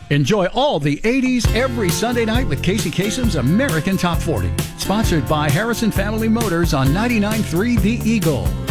Enjoy all the 80s every Sunday night with Casey Kasem's American Top 40. Sponsored by Harrison Family Motors on 99.3 The Eagle.